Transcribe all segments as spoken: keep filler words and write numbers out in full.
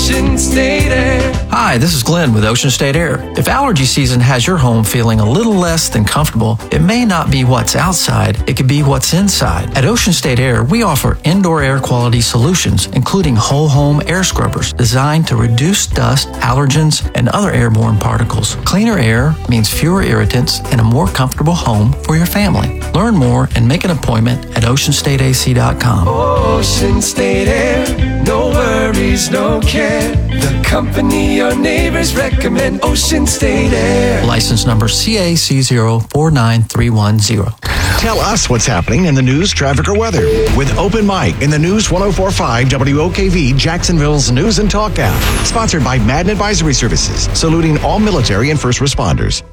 Ocean State Air. Hi, this is Glenn with Ocean State Air. If allergy season has your home feeling a little less than comfortable, it may not be what's outside, it could be what's inside. At Ocean State Air, we offer indoor air quality solutions, including whole home air scrubbers designed to reduce dust, allergens, and other airborne particles. Cleaner air means fewer irritants and a more comfortable home for your family. Learn more and make an appointment at ocean state a c dot com. Ocean State Air, no worries, no care. The company your neighbors recommend, Ocean State Air. License number C A C zero four nine three one zero. Tell us what's happening in the news, traffic, or weather with Open Mic in the News one oh four point five W O K V, Jacksonville's News and Talk app. Sponsored by Madden Advisory Services, saluting all military and first responders.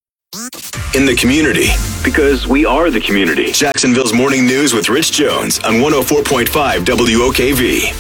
In the community, because we are the community. Jacksonville's Morning News with Rich Jones on one oh four point five W O K V.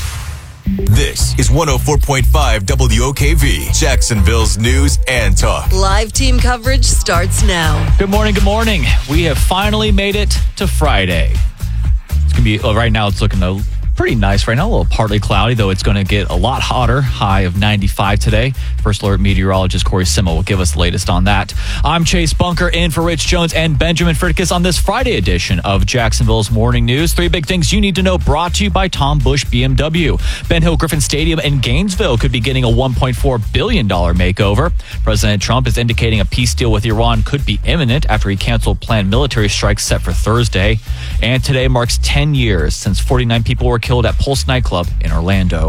This is one oh four point five W O K V, Jacksonville's News and Talk. Live team coverage starts now. Good morning, good morning. We have finally made it to Friday. It's going to be, well, right now it's looking a pretty nice right now, a little partly cloudy, though it's going to get a lot hotter, high of ninety-five today. First Alert meteorologist Corey Simmel will give us the latest on that. I'm Chase Bunker in for Rich Jones and Benjamin Fritticus on this Friday edition of Jacksonville's Morning News. Three big things you need to know, brought to you by Tom Busch B M W. Ben Hill Griffin Stadium in Gainesville could be getting a one point four billion dollars makeover. President Trump is indicating a peace deal with Iran could be imminent after he canceled planned military strikes set for Thursday. And today marks ten years since forty-nine people were killed at Pulse nightclub in Orlando.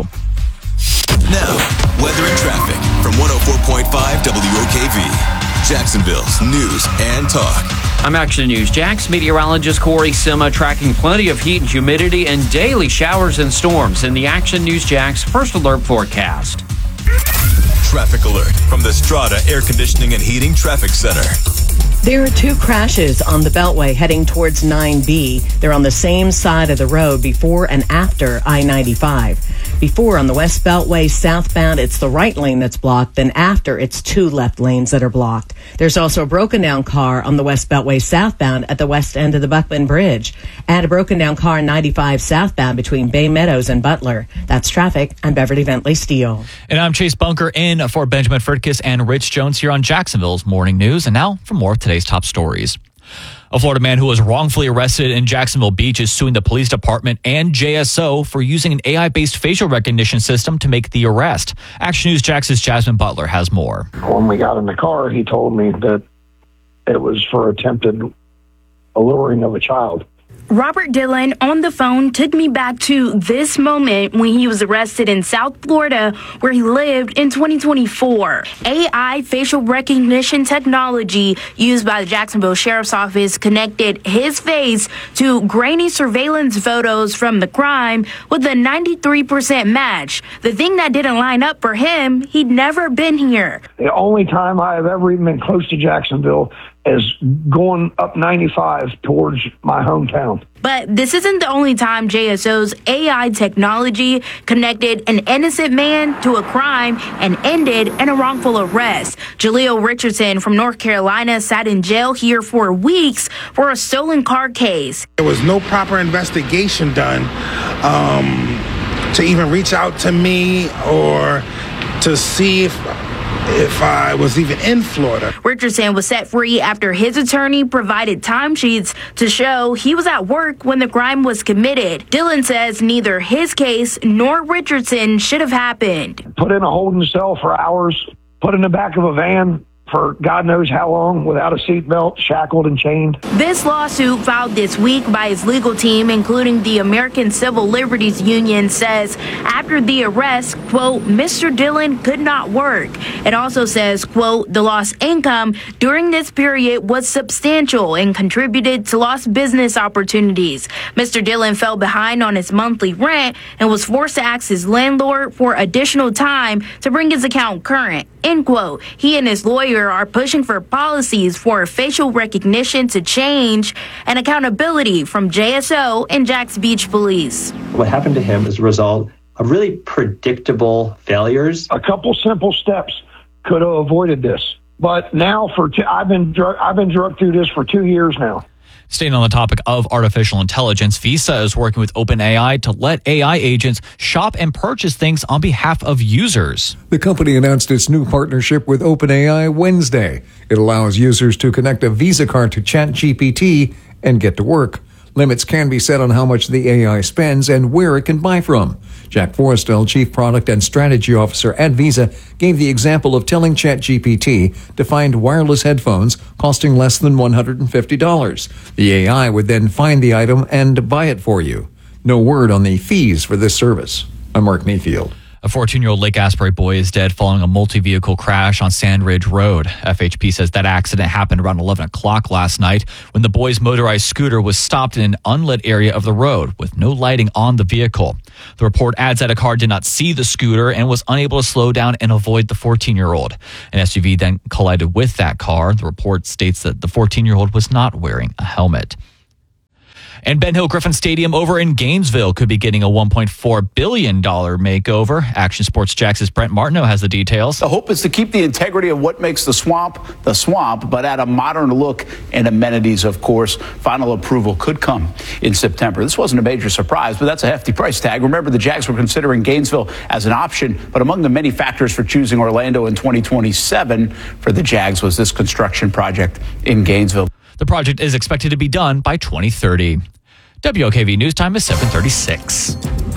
Now, weather and traffic from one oh four point five W O K V, Jacksonville's News and Talk. I'm Action News Jax meteorologist Corey Sima tracking plenty of heat and humidity and daily showers and storms in the Action News Jax First Alert forecast. Traffic alert from the Strata Air Conditioning and Heating Traffic Center. There are two crashes on the Beltway heading towards nine B. They're on the same side of the road before and after I ninety-five. Before, on the West Beltway southbound, it's the right lane that's blocked. Then after, it's two left lanes that are blocked. There's also a broken down car on the West Beltway southbound at the west end of the Buckman Bridge. And a broken down car on ninety-five southbound between Bay Meadows and Butler. That's traffic. I'm Beverly Bentley Steele. And I'm Chase Bunker in for Benjamin Fritticus and Rich Jones here on Jacksonville's Morning News. And now for more of today's top stories. A Florida man who was wrongfully arrested in Jacksonville Beach is suing the police department and J S O for using an A I-based facial recognition system to make the arrest. Action News Jax's Jasmine Butler has more. When we got in the car, he told me that it was for attempted alluring of a child. Robert Dillon on the phone took me back to this moment when he was arrested in South Florida, where he lived in twenty twenty-four. A I facial recognition technology used by the Jacksonville Sheriff's Office connected his face to grainy surveillance photos from the crime with a ninety-three percent match. The thing that didn't line up for him, he'd never been here. The only time I have ever even been close to Jacksonville is going up ninety-five towards my hometown. But this isn't the only time J S O's A I technology connected an innocent man to a crime and ended in a wrongful arrest. Jaleel Richardson from North Carolina sat in jail here for weeks for a stolen car case. There was no proper investigation done um, to even reach out to me or to see if if I was even in Florida. Richardson was set free after his attorney provided timesheets to show he was at work when the crime was committed. Dillon says neither his case nor Richardson should have happened. Put in a holding cell for hours, put in the back of a van for God knows how long without a seatbelt, shackled and chained. This lawsuit filed this week by his legal team, including the American Civil Liberties Union, says after the arrest, quote, Mister Dillon could not work. It also says, quote, the lost income during this period was substantial and contributed to lost business opportunities. Mister Dillon fell behind on his monthly rent and was forced to ask his landlord for additional time to bring his account current, end quote. He and his lawyer are pushing for policies for facial recognition to change and accountability from J S O and Jax Beach Police. What happened to him is a result of really predictable failures. A couple simple steps could have avoided this. But now for two, I've been drug, I've been drugged through this for two years now. Staying on the topic of artificial intelligence, Visa is working with OpenAI to let A I agents shop and purchase things on behalf of users. The company announced its new partnership with OpenAI Wednesday. It allows users to connect a Visa card to ChatGPT and get to work. Limits can be set on how much the A I spends and where it can buy from. Jack Forrestal, Chief Product and Strategy Officer at Visa, gave the example of telling ChatGPT to find wireless headphones costing less than one hundred fifty dollars. The A I would then find the item and buy it for you. No word on the fees for this service. I'm Mark Mayfield. A fourteen-year-old Lake Asbury boy is dead following a multi-vehicle crash on Sand Ridge Road. F H P says that accident happened around eleven o'clock last night when the boy's motorized scooter was stopped in an unlit area of the road with no lighting on the vehicle. The report adds that a car did not see the scooter and was unable to slow down and avoid the fourteen-year-old. An S U V then collided with that car. The report states that the fourteen-year-old was not wearing a helmet. And Ben Hill Griffin Stadium over in Gainesville could be getting a one point four billion dollars makeover. Action Sports Jax's Brent Martineau has the details. The hope is to keep the integrity of what makes the swamp the swamp, but add a modern look and amenities, of course. Final approval could come in September. This wasn't a major surprise, but that's a hefty price tag. Remember, the Jags were considering Gainesville as an option, but among the many factors for choosing Orlando in twenty twenty-seven for the Jags was this construction project in Gainesville. The project is expected to be done by twenty thirty. W O K V News Time is seven thirty-six.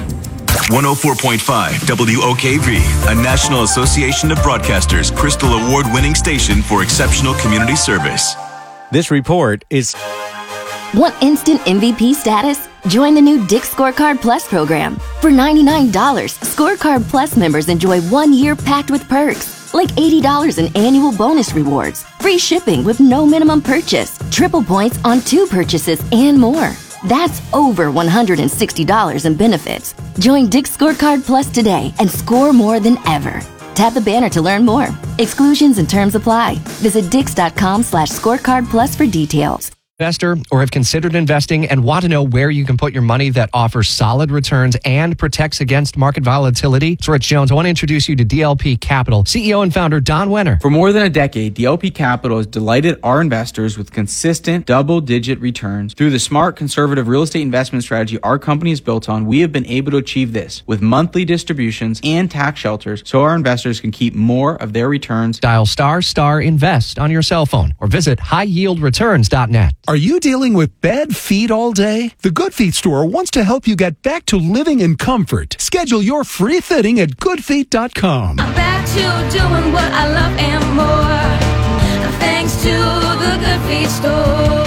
one oh four point five W O K V, a National Association of Broadcasters Crystal Award-winning station for exceptional community service. This report is... Want instant M V P status? Join the new Dick's Scorecard Plus program. For ninety-nine dollars, Scorecard Plus members enjoy one year packed with perks, like eighty dollars in annual bonus rewards, free shipping with no minimum purchase, triple points on two purchases, and more. That's over one hundred sixty dollars in benefits. Join Dick's Scorecard Plus today and score more than ever. Tap the banner to learn more. Exclusions and terms apply. Visit dix.com slash scorecard plus for details. Investor or have considered investing and want to know where you can put your money that offers solid returns and protects against market volatility? It's Rich Jones. I want to introduce you to D L P Capital. C E O and founder Don Wenner. For more than a decade, D L P Capital has delighted our investors with consistent double-digit returns. Through the smart, conservative real estate investment strategy our company is built on, we have been able to achieve this with monthly distributions and tax shelters so our investors can keep more of their returns. Dial star star invest on your cell phone or visit high yield returns dot net. Are you dealing with bad feet all day? The Good Feet store wants to help you get back to living in comfort. Schedule your free fitting at good feet dot com. I'm back to doing what I love and more, thanks to the Good Feet store.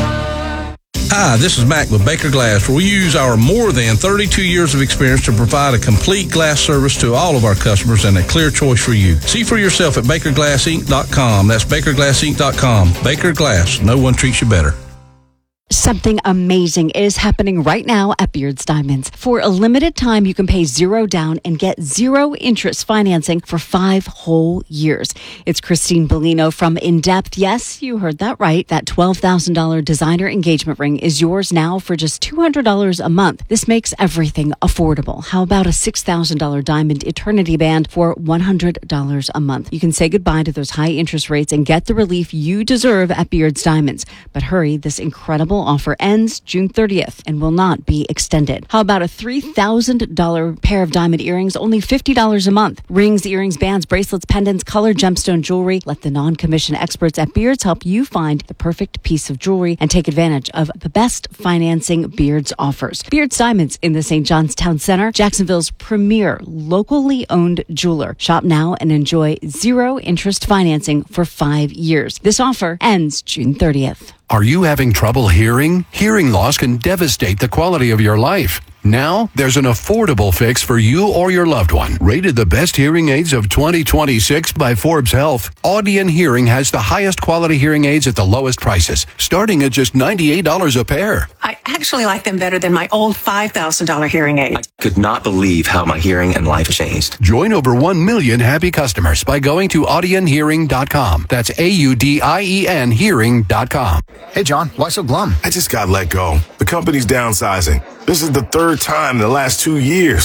Hi, this is Mac with Baker Glass, where we use our more than thirty-two years of experience to provide a complete glass service to all of our customers and a clear choice for you. See for yourself at baker glass inc dot com. That's baker glass inc dot com. Baker Glass, no one treats you better. Something amazing is happening right now at Beards Diamonds. For a limited time, you can pay zero down and get zero interest financing for five whole years. It's Christine Bellino from In Depth. Yes, you heard that right. That twelve thousand dollars designer engagement ring is yours now for just two hundred dollars a month. This makes everything affordable. How about a six thousand dollars diamond eternity band for one hundred dollars a month? You can say goodbye to those high interest rates and get the relief you deserve at Beards Diamonds. But hurry, this incredible offer ends June thirtieth and will not be extended. How about a three thousand dollars pair of diamond earrings, only fifty dollars a month? Rings, earrings, bands, bracelets, pendants, colored gemstone jewelry. Let the non-commissioned experts at Beards help you find the perfect piece of jewelry and take advantage of the best financing Beards offers. Beards Diamonds in the Saint John's Town Center, Jacksonville's premier locally owned jeweler. Shop now and enjoy zero interest financing for five years. This offer ends June thirtieth. Are you having trouble hearing? Hearing loss can devastate the quality of your life. Now, there's an affordable fix for you or your loved one. Rated the best hearing aids of twenty twenty-six by Forbes Health, Audion Hearing has the highest quality hearing aids at the lowest prices, starting at just ninety-eight dollars a pair. I actually like them better than my old five thousand dollars hearing aid. I could not believe how my hearing and life changed. Join over one million happy customers by going to audion hearing dot com. That's A U D I E N hearing dot com. Hey, John, why so glum? I just got let go. The company's downsizing. This is the third time in the last two years.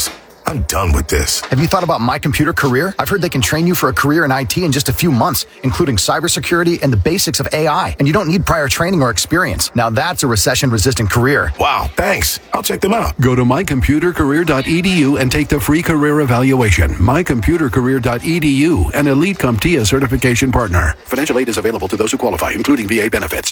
I'm done with this. Have you thought about My Computer Career? I've heard they can train you for a career in I T in just a few months, including cybersecurity and the basics of A I. And you don't need prior training or experience. Now that's a recession-resistant career. Wow, thanks. I'll check them out. Go to my computer career dot e d u and take the free career evaluation. my computer career dot e d u, an Elite CompTIA certification partner. Financial aid is available to those who qualify, including V A benefits.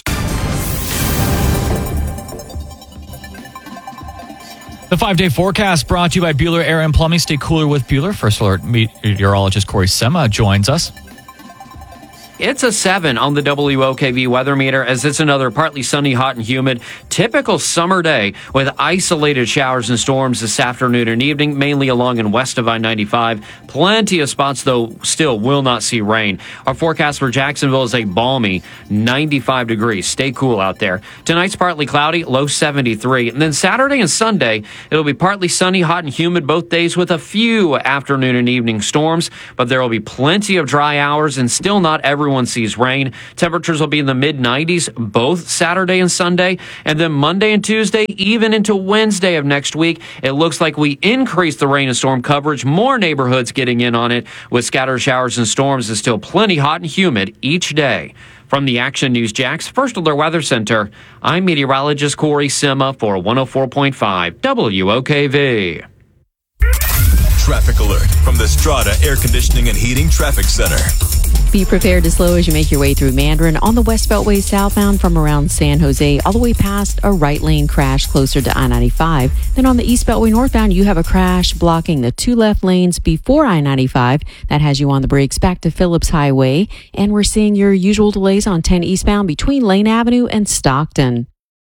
The five-day forecast brought to you by Bueller Air and Plumbing. Stay cooler with Bueller. First Alert meteorologist Corey Sema joins us. It's a seven on the W O K V weather meter as it's another partly sunny, hot, and humid, typical summer day with isolated showers and storms this afternoon and evening, mainly along and west of I ninety-five. Plenty of spots, though, still will not see rain. Our forecast for Jacksonville is a balmy ninety-five degrees. Stay cool out there. Tonight's partly cloudy, low seventy-three. And then Saturday and Sunday, it'll be partly sunny, hot, and humid both days with a few afternoon and evening storms, but there will be plenty of dry hours and still not every Everyone sees rain. Temperatures will be in the mid nineties both Saturday and Sunday. And then Monday and Tuesday, even into Wednesday of next week, it looks like we increase the rain and storm coverage. More neighborhoods getting in on it with scattered showers and storms. It's still plenty hot and humid each day. From the Action News Jax First Alert Weather Center, I'm meteorologist Corey Sema for one oh four point five W O K V. Traffic alert from the Strata Air Conditioning and Heating Traffic Center. Be prepared to slow as you make your way through Mandarin on the West Beltway southbound from around San Jose all the way past a right lane crash closer to I ninety-five. Then on the East Beltway northbound, you have a crash blocking the two left lanes before I ninety-five. That has you on the brakes back to Phillips Highway. And we're seeing your usual delays on ten eastbound between Lane Avenue and Stockton.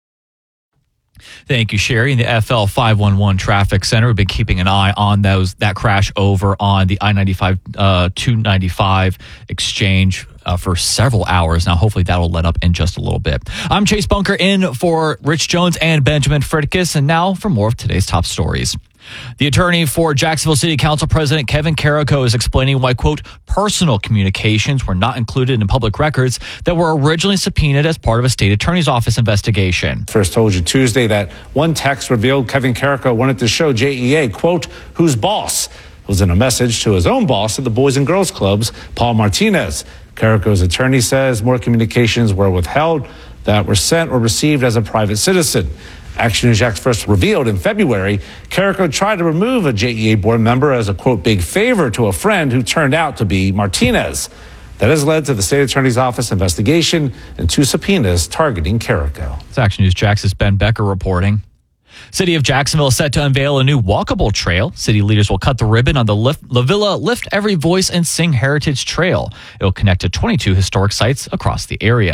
Thank you, Sherry. In the F L five one one Traffic Center, we've been keeping an eye on those that crash over on the I ninety-five, uh, two ninety-five exchange uh, for several hours now. Hopefully that'll let up in just a little bit. I'm Chase Bunker in for Rich Jones and Benjamin Fritkiss, and now for more of today's top stories. The attorney for Jacksonville City Council President Kevin Carrico is explaining why, quote, personal communications were not included in public records that were originally subpoenaed as part of a state attorney's office investigation. First told you Tuesday that one text revealed Kevin Carrico wanted to show J E A, quote, who's boss. It was in a message to his own boss at the Boys and Girls Clubs, Paul Martinez. Carrico's attorney says more communications were withheld that were sent or received as a private citizen. Action News Jax first revealed in February, Carrico tried to remove a J E A board member as a, quote, big favor to a friend who turned out to be Martinez. That has led to the state attorney's office investigation and two subpoenas targeting Carrico. It's Action News Jax's Ben Becker reporting. City of Jacksonville is set to unveil a new walkable trail. City leaders will cut the ribbon on the Lift, La Villa Lift Every Voice and Sing Heritage Trail. It will connect to twenty-two historic sites across the area.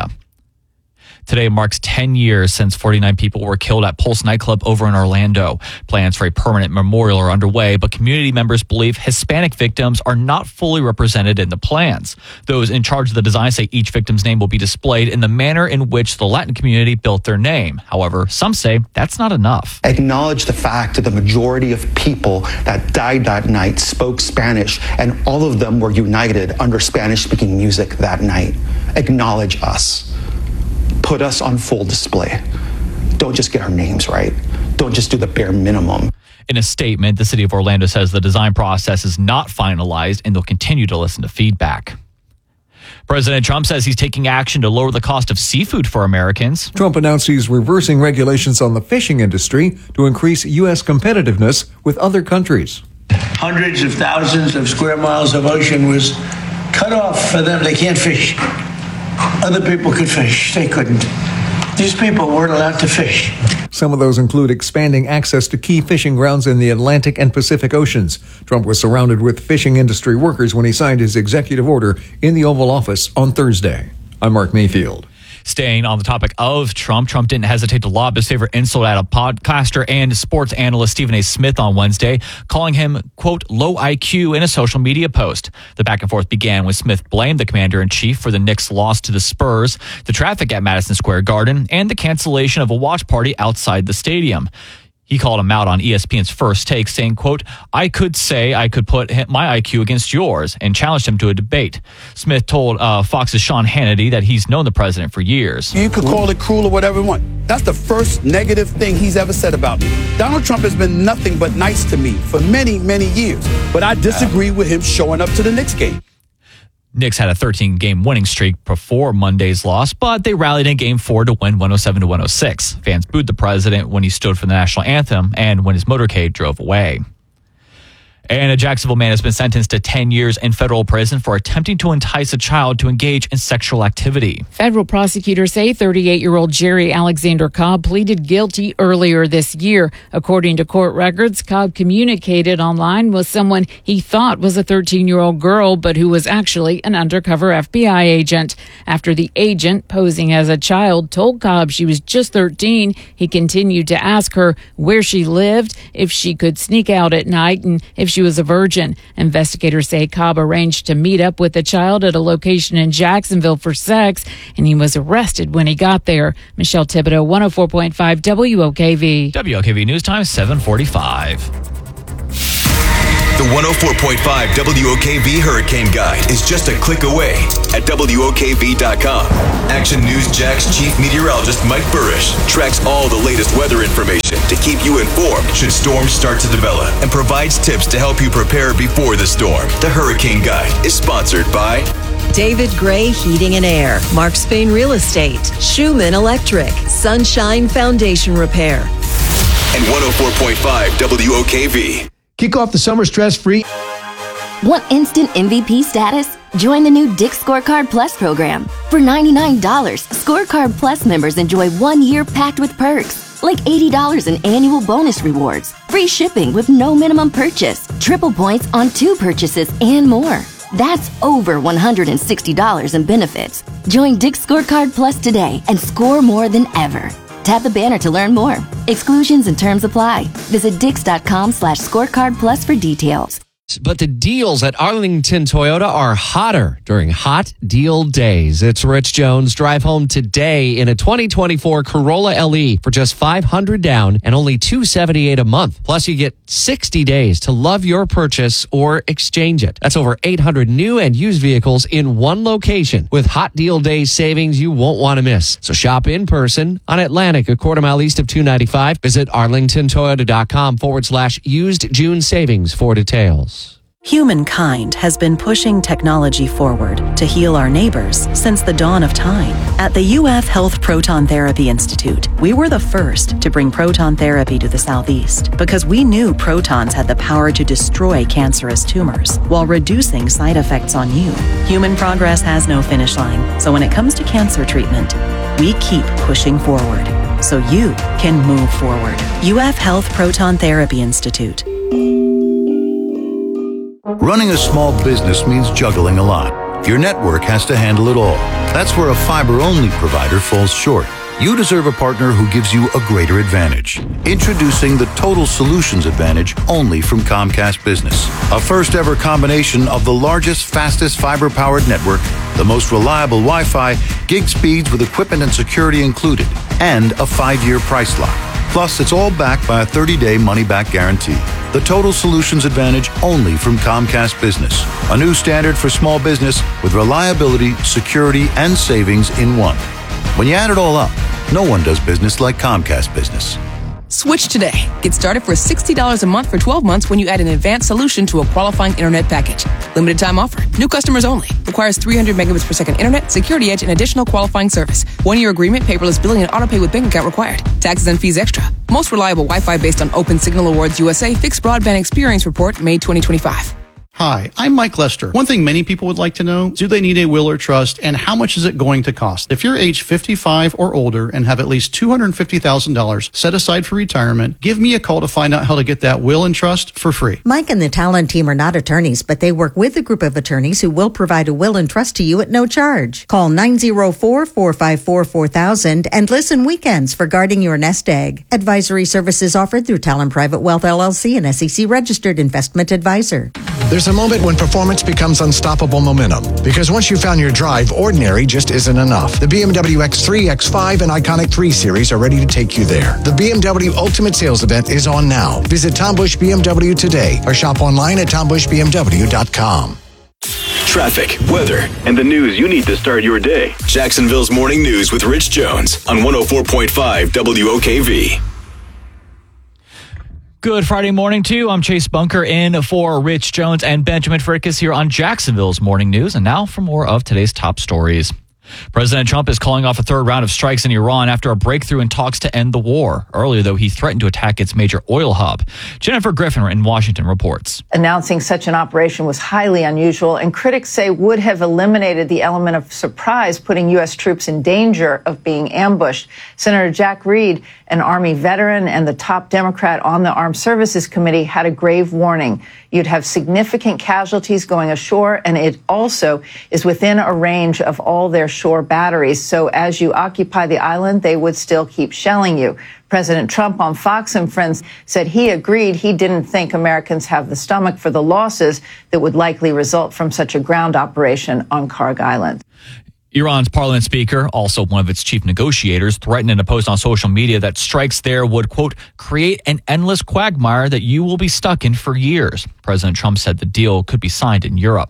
Today marks ten years since forty-nine people were killed at Pulse nightclub over in Orlando. Plans for a permanent memorial are underway, but community members believe Hispanic victims are not fully represented in the plans. Those in charge of the design say each victim's name will be displayed in the manner in which the Latin community built their name. However, some say that's not enough. Acknowledge the fact that the majority of people that died that night spoke Spanish, and all of them were united under Spanish-speaking music that night. Acknowledge us. Put us on full display. Don't just get our names right. Don't just do the bare minimum. In a statement, the city of Orlando says the design process is not finalized and they'll continue to listen to feedback. President Trump says he's taking action to lower the cost of seafood for Americans. Trump announced he's reversing regulations on the fishing industry to increase U S competitiveness with other countries. Hundreds of thousands of square miles of ocean was cut off for them. They can't fish. Other people could fish. They couldn't. These people weren't allowed to fish. Some of those include expanding access to key fishing grounds in the Atlantic and Pacific Oceans. Trump was surrounded with fishing industry workers when he signed his executive order in the Oval Office on Thursday. I'm Mark Mayfield. Staying on the topic of Trump, Trump didn't hesitate to lob his favorite insult at a podcaster and sports analyst Stephen A. Smith on Wednesday, calling him, quote, low I Q in a social media post. The back and forth began when Smith blamed the commander-in-chief for the Knicks' loss to the Spurs, the traffic at Madison Square Garden, and the cancellation of a watch party outside the stadium. He called him out on E S P N's First Take, saying, quote, I could say I could put my I Q against yours, and challenged him to a debate. Smith told uh, Fox's Sean Hannity that he's known the president for years. You could call it cruel or whatever you want. That's the first negative thing he's ever said about me. Donald Trump has been nothing but nice to me for many, many years. But I disagree with him showing up to the Knicks game. Knicks had a thirteen-game winning streak before Monday's loss, but they rallied in Game four to win one oh seven to one oh six. Fans booed the president when he stood for the national anthem and when his motorcade drove away. And a Jacksonville man has been sentenced to ten years in federal prison for attempting to entice a child to engage in sexual activity. Federal prosecutors say thirty-eight-year-old Jerry Alexander Cobb pleaded guilty earlier this year. According to court records, Cobb communicated online with someone he thought was a thirteen-year-old girl, but who was actually an undercover F B I agent. After the agent, posing as a child, told Cobb she was just thirteen, he continued to ask her where she lived, if she could sneak out at night, and if she She was a virgin. Investigators say Cobb arranged to meet up with the child at a location in Jacksonville for sex, and he was arrested when he got there. Michelle Thibodeau, one oh four point five W O K V. W O K V News Time, seven forty-five. The one oh four point five W O K V Hurricane Guide is just a click away at W O K V dot com. Action News Jack's chief meteorologist Mike Burrish tracks all the latest weather information to keep you informed should storms start to develop and provides tips to help you prepare before the storm. The Hurricane Guide is sponsored by David Gray Heating and Air, Mark Spain Real Estate, Schumann Electric, Sunshine Foundation Repair, and one oh four point five W O K V. Kick off the summer stress-free. Want instant M V P status? Join the new Dick's Scorecard Plus program. For ninety-nine dollars, Scorecard Plus members enjoy one year packed with perks, like eighty dollars in annual bonus rewards, free shipping with no minimum purchase, triple points on two purchases, and more. That's over one hundred sixty dollars in benefits. Join Dick's Scorecard Plus today and score more than ever. Tap the banner to learn more. Exclusions and terms apply. Visit dix.com slash scorecard plus for details. But the deals at Arlington Toyota are hotter during hot deal days. It's Rich Jones. Drive home today in a twenty twenty-four Corolla L E for just five hundred dollars down and only two hundred seventy-eight dollars a month. Plus, you get sixty days to love your purchase or exchange it. That's over eight hundred new and used vehicles in one location with hot deal day savings you won't want to miss. So shop in person on Atlantic, a quarter mile east of two ninety-five. Visit arlingtontoyota.com forward slash used June savings for details. Humankind has been pushing technology forward to heal our neighbors since the dawn of time. At the U F Health Proton Therapy Institute, we were the first to bring proton therapy to the Southeast because we knew protons had the power to destroy cancerous tumors while reducing side effects on you. Human progress has no finish line, so when it comes to cancer treatment, we keep pushing forward so you can move forward. U F Health Proton Therapy Institute. Running a small business means juggling a lot. Your network has to handle it all. That's where a fiber-only provider falls short. You deserve a partner who gives you a greater advantage. Introducing the Total Solutions Advantage only from Comcast Business. A first-ever combination of the largest, fastest fiber-powered network, the most reliable Wi-Fi, gig speeds with equipment and security included, and a five-year price lock. Plus, it's all backed by a thirty-day money-back guarantee. The Total Solutions Advantage only from Comcast Business. A new standard for small business with reliability, security, and savings in one. When you add it all up, no one does business like Comcast Business. Switch today. Get started for sixty dollars a month for twelve months when you add an advanced solution to a qualifying internet package. Limited time offer. New customers only. Requires three hundred megabits per second internet, security edge, and additional qualifying service. One-year agreement, paperless billing, and autopay with bank account required. Taxes and fees extra. Most reliable Wi-Fi based on Open Signal Awards U S A Fixed Broadband Experience Report, May twenty twenty-five. Hi, I'm Mike Lester. One thing many people would like to know, do they need a will or trust, and how much is it going to cost? If you're age fifty-five or older and have at least two hundred fifty thousand dollars set aside for retirement, give me a call to find out how to get that will and trust for free. Mike and the Talon team are not attorneys, but they work with a group of attorneys who will provide a will and trust to you at no charge. Call nine oh four, four five four, four thousand and listen weekends for guarding your nest egg. Advisory services offered through Talon Private Wealth L L C, an S E C registered investment advisor. There's a moment when performance becomes unstoppable momentum. Because once you've found your drive, ordinary just isn't enough. The B M W X three, X five, and Iconic three Series are ready to take you there. The B M W Ultimate Sales Event is on now. Visit Tom Busch B M W today or shop online at tom busch b m w dot com. Traffic, weather, and the news you need to start your day. Jacksonville's Morning News with Rich Jones on one oh four point five W O K V. Good Friday morning to you. I'm Chase Bunker in for Rich Jones, and Benjamin Frick is here on Jacksonville's Morning News. And now for more of today's top stories. President Trump is calling off a third round of strikes in Iran after a breakthrough in talks to end the war. Earlier, though, he threatened to attack its major oil hub. Jennifer Griffin in Washington reports. Announcing such an operation was highly unusual, and critics say would have eliminated the element of surprise, putting U S troops in danger of being ambushed. Senator Jack Reed, an Army veteran and the top Democrat on the Armed Services Committee, had a grave warning. You'd have significant casualties going ashore, and it also is within a range of all their shore batteries. So as you occupy the island, they would still keep shelling you. President Trump on Fox and Friends said he agreed he didn't think Americans have the stomach for the losses that would likely result from such a ground operation on Karg Island. Iran's parliament speaker, also one of its chief negotiators, threatened in a post on social media that strikes there would, quote, create an endless quagmire that you will be stuck in for years. President Trump said the deal could be signed in Europe.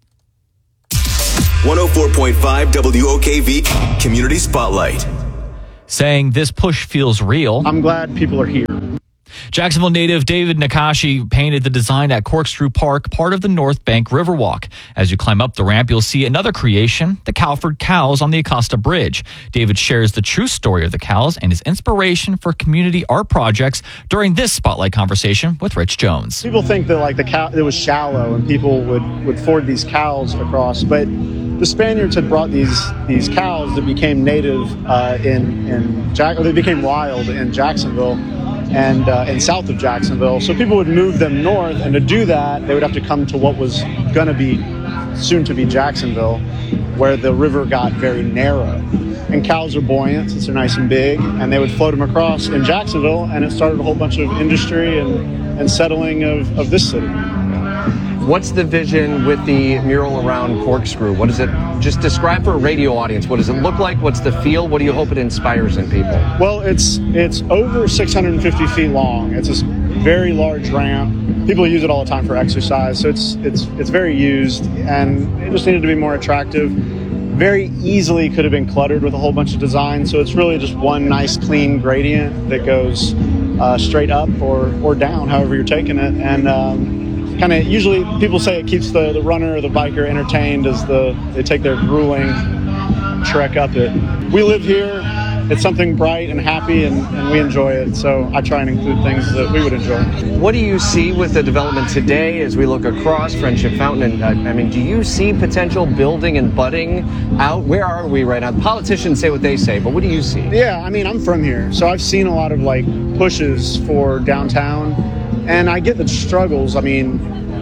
one oh four point five W O K V Community Spotlight. Saying this push feels real. I'm glad people are here. Jacksonville native David Nakashi painted the design at Corkscrew Park, part of the North Bank Riverwalk. As you climb up the ramp, you'll see another creation, the Calford Cows on the Acosta Bridge. David shares the true story of the cows and his inspiration for community art projects during this Spotlight conversation with Rich Jones. People think that like the cow, it was shallow and people would, would ford these cows across, but the Spaniards had brought these these cows that became native uh, in in Jack, or they became wild in Jacksonville and uh, and south of Jacksonville. So people would move them north, and to do that, they would have to come to what was going to be soon to be Jacksonville, where the river got very narrow. And cows are buoyant since they're nice and big, and they would float them across in Jacksonville, and it started a whole bunch of industry and, and settling of, of this city. What's the vision with the mural around Corkscrew? What does it, just describe for a radio audience, what does it look like? What's the feel? What do you hope it inspires in people? Well, it's it's over six hundred fifty feet long. It's this very large ramp. People use it all the time for exercise, so it's it's it's very used, and it just needed to be more attractive. Very easily could have been cluttered with a whole bunch of designs, so it's really just one nice clean gradient that goes uh, straight up or, or down, however you're taking it. And um, kind of usually people say it keeps the, the runner or the biker entertained as the they take their grueling trek up it. We live here. It's something bright and happy, and, and we enjoy it. So I try and include things that we would enjoy. What do you see with the development today as we look across Friendship Fountain? And uh, I mean, do you see potential building and budding out? Where are we right now? The politicians say what they say, but what do you see? Yeah, I mean, I'm from here, so I've seen a lot of like pushes for downtown, and I get the struggles. I mean,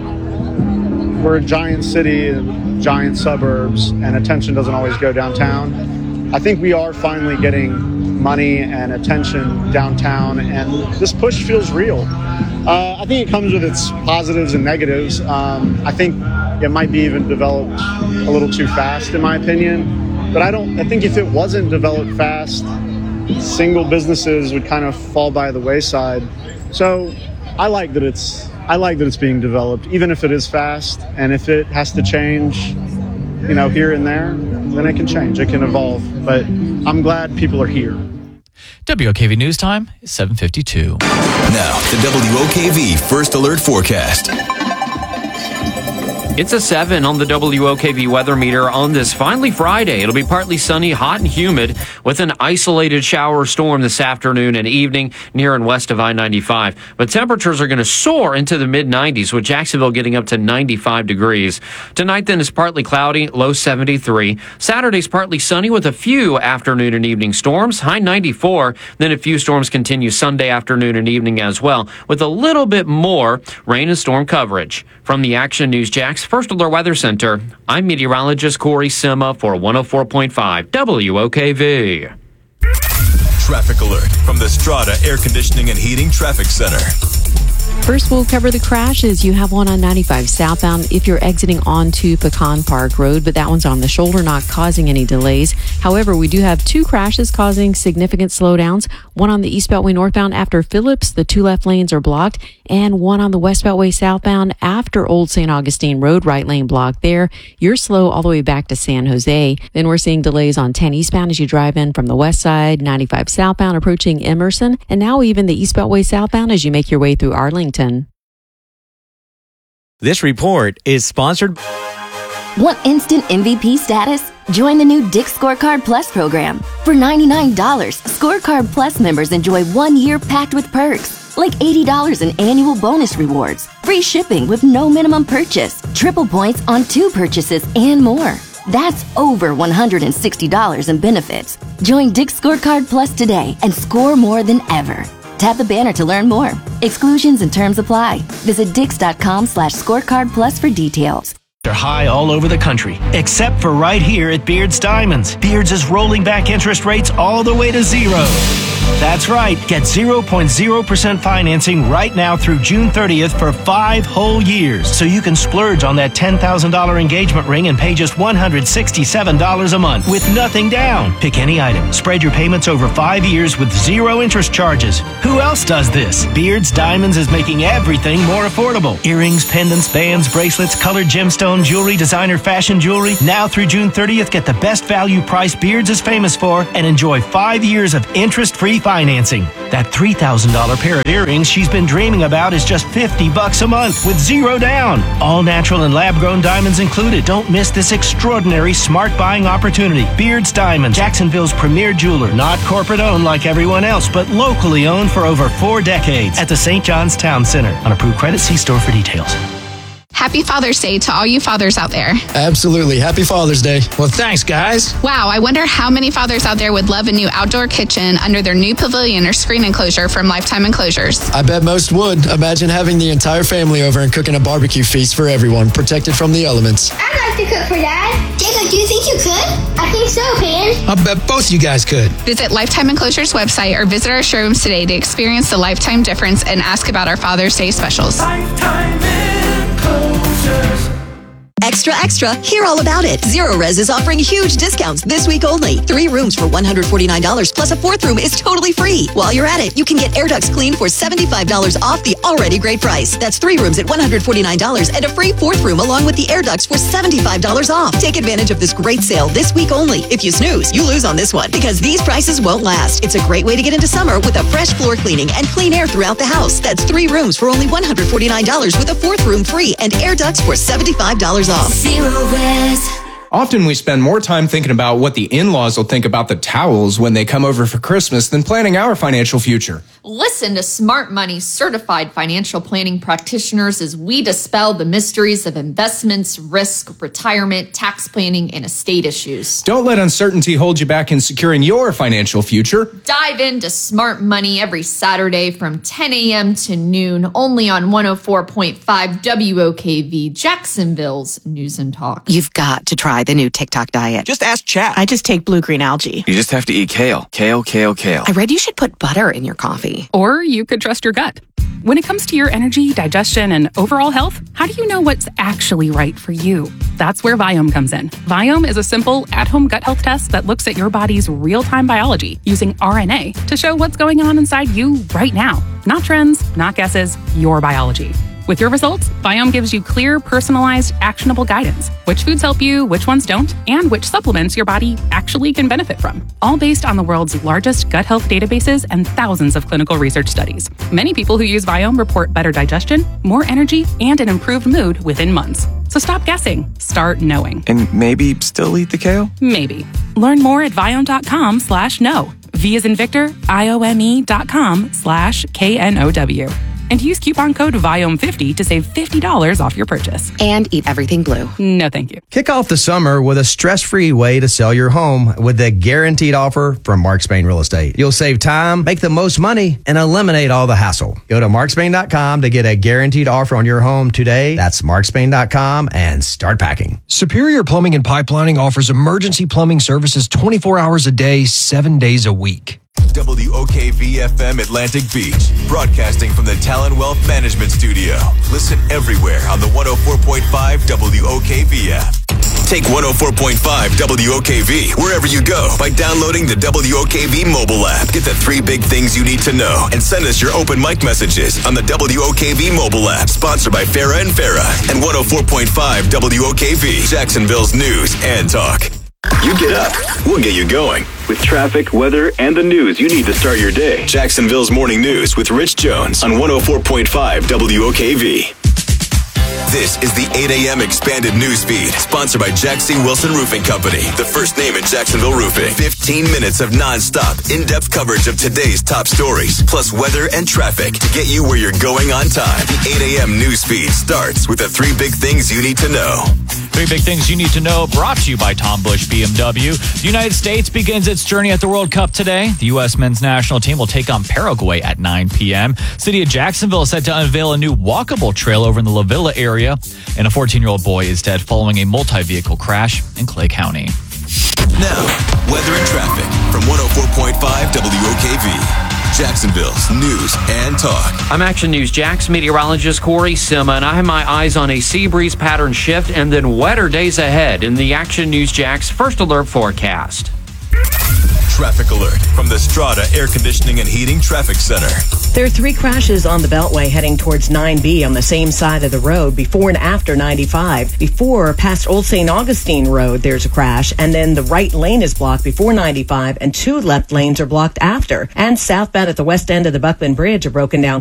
we're a giant city, giant suburbs, and attention doesn't always go downtown. I think we are finally getting money and attention downtown, and this push feels real. Uh, I think it comes with its positives and negatives. Um, I think it might be even developed a little too fast, in my opinion. But I don't. I think if it wasn't developed fast, single businesses would kind of fall by the wayside. So I like that it's. I like that it's being developed, even if it is fast, and if it has to change, you know, here and there, then it can change, it can evolve. But I'm glad people are here. W O K V News Time is seven fifty-two. Now, the W O K V First Alert Forecast. It's a seven on the W O K V weather meter on this finally Friday. It'll be partly sunny, hot and humid with an isolated shower storm this afternoon and evening near and west of I ninety-five. But temperatures are going to soar into the mid nineties with Jacksonville getting up to ninety-five degrees. Tonight then is partly cloudy, low seventy-three. Saturday's partly sunny with a few afternoon and evening storms, high ninety-four. Then a few storms continue Sunday afternoon and evening as well with a little bit more rain and storm coverage. From the Action News Jax First Alert Weather Center, I'm meteorologist Corey Sima for one oh four point five W O K V. Traffic alert from the Strata Air Conditioning and Heating Traffic Center. First, we'll cover the crashes. You have one on ninety-five southbound if you're exiting onto Pecan Park Road, but that one's on the shoulder, not causing any delays. However, we do have two crashes causing significant slowdowns. One on the East Beltway northbound after Phillips, the two left lanes are blocked, and one on the West Beltway southbound after Old Saint Augustine Road, right lane blocked there. You're slow all the way back to San Jose. Then we're seeing delays on ten eastbound as you drive in from the west side, ninety-five southbound approaching Emerson, and now even the East Beltway southbound as you make your way through Arlington. This report is sponsored. Want instant M V P status? Join the new Dick's Scorecard Plus program. For ninety-nine dollars, Scorecard Plus members enjoy one year packed with perks, like eighty dollars in annual bonus rewards, free shipping with no minimum purchase, triple points on two purchases, and more. That's over one hundred sixty dollars in benefits. Join Dick's Scorecard Plus today and score more than ever. Tap the banner to learn more. Exclusions and terms apply. Visit dix.com slash scorecard plus for details. Are high all over the country, except for right here at Beards Diamonds. Beards is rolling back interest rates all the way to zero. That's right. Get zero point zero percent financing right now through June thirtieth for five whole years. So you can splurge on that ten thousand dollars engagement ring and pay just one hundred sixty-seven dollars a month with nothing down. Pick any item. Spread your payments over five years with zero interest charges. Who else does this? Beards Diamonds is making everything more affordable. Earrings, pendants, bands, bracelets, colored gemstone jewelry, designer fashion jewelry. Now through June thirtieth, get the best value price Beards is famous for and enjoy five years of interest-free financing. That three thousand dollars pair of earrings she's been dreaming about is just fifty bucks a month with zero down. All natural and lab-grown diamonds included. Don't miss this extraordinary smart buying opportunity. Beards Diamonds, Jacksonville's premier jeweler. Not corporate-owned like everyone else, but locally owned for over four decades at the Saint John's Town Center. On approved credit, see store for details. Happy Father's Day to all you fathers out there. Absolutely. Happy Father's Day. Well, thanks, guys. Wow, I wonder how many fathers out there would love a new outdoor kitchen under their new pavilion or screen enclosure from Lifetime Enclosures. I bet most would. Imagine having the entire family over and cooking a barbecue feast for everyone, protected from the elements. I'd like to cook for Dad. Jacob, do you think you could? I think so, Pan. I bet both you guys could. Visit Lifetime Enclosures website or visit our showrooms today to experience the Lifetime difference and ask about our Father's Day specials. Lifetime Enclosures. Extra, extra, hear all about it. Zero Res is offering huge discounts this week only. Three rooms for one hundred forty-nine dollars plus a fourth room is totally free. While you're at it, you can get air ducts cleaned for seventy-five dollars off the already great price. That's three rooms at one hundred forty-nine dollars and a free fourth room along with the air ducts for seventy-five dollars off. Take advantage of this great sale this week only. If you snooze, you lose on this one because these prices won't last. It's a great way to get into summer with a fresh floor cleaning and clean air throughout the house. That's three rooms for only one hundred forty-nine dollars with a fourth room free and air ducts for seventy-five dollars off. Zero Res. Often we spend more time thinking about what the in-laws will think about the towels when they come over for Christmas than planning our financial future. Listen to Smart Money certified financial planning practitioners as we dispel the mysteries of investments, risk, retirement, tax planning, and estate issues. Don't let uncertainty hold you back in securing your financial future. Dive into Smart Money every Saturday from ten a.m. to noon, only on one oh four point five W O K V, Jacksonville's News and Talk. You've got to try the new TikTok diet. Just ask chat. I just take blue-green algae. You just have to eat kale. Kale, kale, kale. I read you should put butter in your coffee. Or you could trust your gut. When it comes to your energy, digestion, and overall health, how do you know what's actually right for you? That's where Viome comes in. Viome is a simple, at-home gut health test that looks at your body's real-time biology using R N A to show what's going on inside you right now. Not trends, not guesses, your biology. With your results, Viome gives you clear, personalized, actionable guidance. Which foods help you, which ones don't, and which supplements your body actually can benefit from. All based on the world's largest gut health databases and thousands of clinical research studies. Many people who use Viome report better digestion, more energy, and an improved mood within months. So stop guessing. Start knowing. And maybe still eat the kale? Maybe. Learn more at Viome.com slash know. V as in Victor, I O M E dot com slash K N O W. And use coupon code Viome fifty to save fifty dollars off your purchase. And eat everything blue. No, thank you. Kick off the summer with a stress-free way to sell your home with the guaranteed offer from Mark Spain Real Estate. You'll save time, make the most money, and eliminate all the hassle. Go to mark spain dot com to get a guaranteed offer on your home today. That's mark spain dot com and start packing. Superior Plumbing and Pipelining offers emergency plumbing services twenty-four hours a day, seven days a week. W O K V F M Atlantic Beach, broadcasting from the Talon Wealth Management Studio. Listen everywhere on the one oh four point five W O K V app. Take one oh four point five W O K V wherever you go by downloading the W O K V mobile app. Get the three big things you need to know and send us your open mic messages on the W O K V mobile app, sponsored by Farah and Farah and one oh four point five W O K V, Jacksonville's news and talk. You get up, we'll get you going with traffic, weather, and the news you need to start your day. Jacksonville's Morning News with Rich Jones on one oh four point five W O K V. This is the eight a.m. expanded news feed, sponsored by Jack C. Wilson Roofing Company, the first name in Jacksonville roofing. fifteen minutes of non-stop, in-depth coverage of today's top stories, plus weather and traffic to get you where you're going on time. The eight a.m. news feed starts with the three big things you need to know. Three big things you need to know, brought to you by Tom Bush B M W. The United States begins its journey at the World Cup today. The U S men's national team will take on Paraguay at nine p.m. City of Jacksonville is set to unveil a new walkable trail over in the La Villa area. And a fourteen-year-old boy is dead following a multi-vehicle crash in Clay County. Now, weather and traffic from one oh four point five W O K V. Jacksonville's news and talk. I'm Action News Jax meteorologist Corey Sima, and I have my eyes on a sea breeze pattern shift and then wetter days ahead in the Action News Jax First Alert forecast. Traffic alert from the Strata Air Conditioning and Heating Traffic Center. There are three crashes on the Beltway heading towards nine B on the same side of the road before and after ninety-five. Before, past Old Saint Augustine Road, there's a crash, and then the right lane is blocked before ninety-five, and two left lanes are blocked after. And southbound at the west end of the Buckland Bridge are broken down